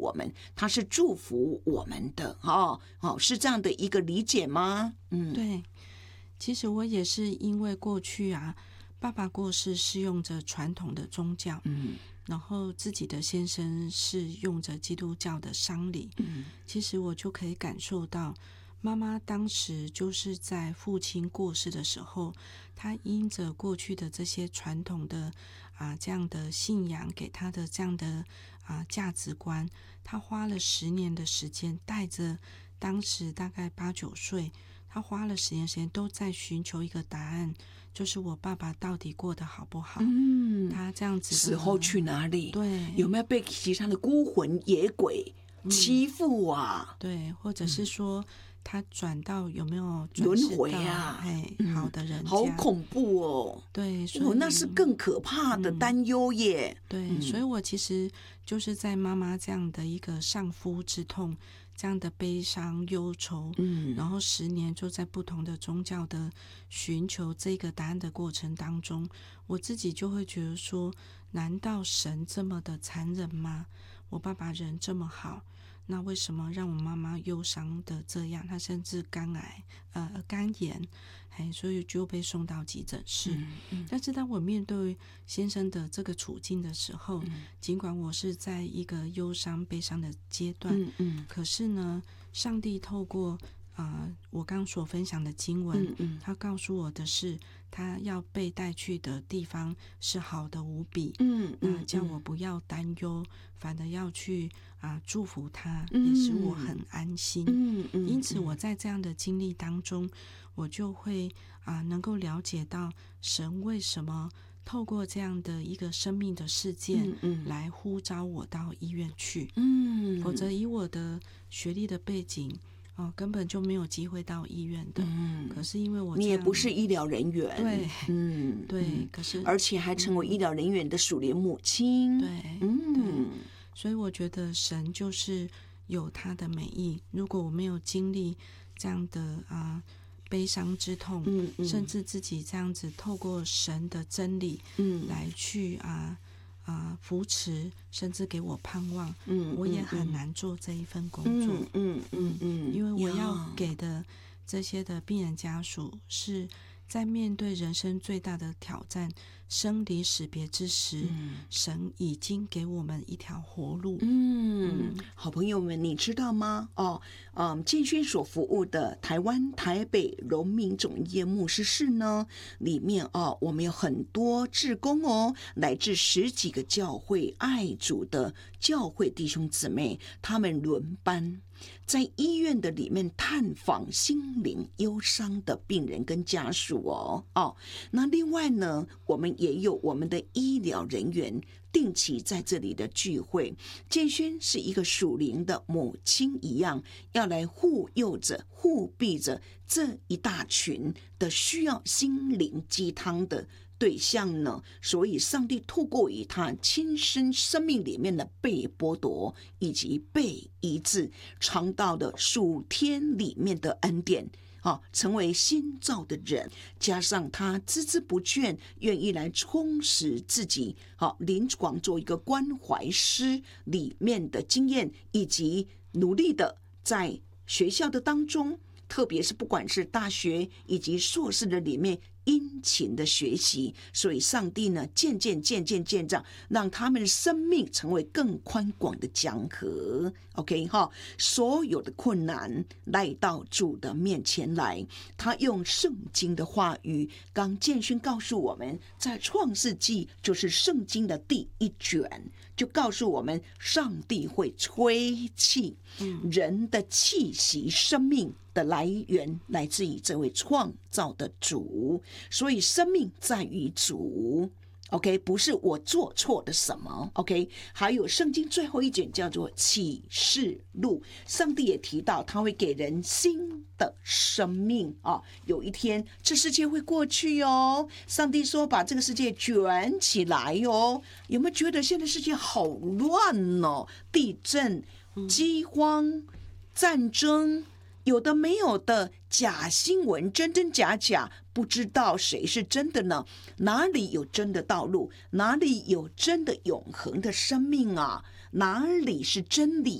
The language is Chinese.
我们，他是祝福我们的是这样的一个理解吗？ 对，其实我也是因为过去爸爸过世是用着传统的宗教，然后自己的先生是用着基督教的丧礼，其实我就可以感受到妈妈当时就是在父亲过世的时候，她因着过去的这些传统的这样的信仰给她的这样的价值观，她花了10年的时间，带着当时大概8、9岁，她花了10年时间都在寻求一个答案，就是我爸爸到底过得好不好？他这样子死后去哪里？ 对， 有没有被其他的孤魂野鬼欺负啊？ 对，或者是说他转到有没有轮回啊？ 好的人家， 好恐怖哦！ 对，所以那是更可怕的担忧耶。 对，所以我其实就是在妈妈这样的一个丧夫之痛，这样的悲伤忧愁，然后10年就在不同的宗教的寻求这个答案的过程当中，我自己就会觉得说，难道神这么的残忍吗？我爸爸人这么好，那为什么让我妈妈忧伤的这样？她甚至肝炎，所以就被送到急诊室。但是当我面对先生的这个处境的时候，尽管我是在一个忧伤悲伤的阶段，可是呢，上帝透过我刚所分享的经文，他告诉我的是，他要被带去的地方是好的无比，那叫我不要担忧，反而要去祝福他，也使我很安心。因此我在这样的经历当中，我就会能够了解到神为什么透过这样的一个生命的事件来呼召我到医院去，否则以我的学历的背景根本就没有机会到医院的。可是因为我你也不是医疗人员， 对，对，可是而且还成为医疗人员的属灵母亲， 对，所以我觉得神就是有他的美意。如果我没有经历这样的悲伤之痛，甚至自己这样子透过神的真理来去扶持，甚至给我盼望，我也很难做这一份工作。因为我要给的这些的病人家属是在面对人生最大的挑战生离死别之时，神已经给我们一条活路。 好朋友们，你知道吗？建勋所服务的台湾台北荣民总医院牧师室呢，里面我们有很多志工来自10几个教会爱主的教会弟兄姊妹，他们轮班在医院的里面探访心灵忧伤的病人跟家属那另外呢，我们也有我们的医疗人员定期在这里的聚会。建勋是一个属灵的母亲一样，要来护佑着护庇着这一大群的需要心灵鸡汤的对象呢，所以上帝透过于他亲身生命里面的被剥夺以及被医治，尝到的属天里面的恩典成为新造的人，加上他孜孜不倦愿意来充实自己临床做一个关怀师里面的经验，以及努力的在学校的当中，特别是不管是大学以及硕士的里面殷勤的学习，所以上帝呢渐渐长，让他们的生命成为更宽广的江河。 OK 所有的困难来到主的面前来，他用圣经的话语，刚建勋告诉我们，在创世纪就是圣经的第1卷，就告诉我们上帝会吹气，人的气息生命的来源来自于这位创造的主，所以生命在于主。 OK， 不是我做错的什么。 OK， 还有圣经最后1卷叫做启示录，上帝也提到他会给人新的生命有一天这世界会过去上帝说把这个世界卷起来有没有觉得现在世界好乱地震、饥荒、战争，有的没有的假新闻，真真假假，不知道谁是真的呢？哪里有真的道路？哪里有真的永恒的生命哪里是真理